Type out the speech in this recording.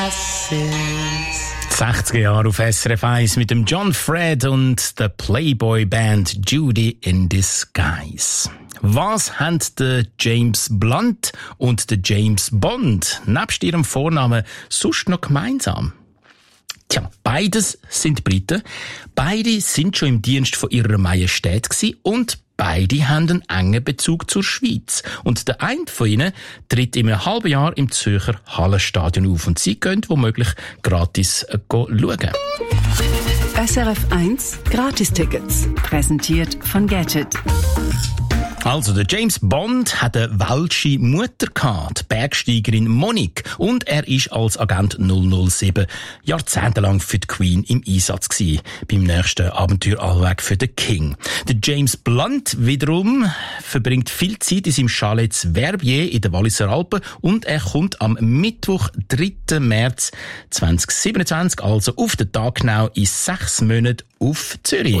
60er Jahre auf SRF 1 mit dem John Fred und der Playboy Band Judy in Disguise. Was haben der James Blunt und der James Bond nebst ihrem Vornamen sonst noch gemeinsam? Tja, beides sind Briten. Beide sind schon im Dienst von ihrer Majestät gewesen und beide haben einen engen Bezug zur Schweiz. Und der eine von ihnen tritt in einem halben Jahr im Zürcher Hallenstadion auf. Und sie können womöglich gratis schauen. SRF 1 Gratistickets. Präsentiert von Gadget. Also, der James Bond hat eine welsche Mutter gehabt, die Bergsteigerin Monique. Und er ist als Agent 007 jahrzehntelang für die Queen im Einsatz gewesen. Beim nächsten Abenteuer allweg für den King. Der James Blunt wiederum verbringt viel Zeit in seinem Chalet Verbier in den Walliser Alpen und er kommt am Mittwoch, 3. März 2027, also auf den Tag genau in 6 Monaten auf Zürich.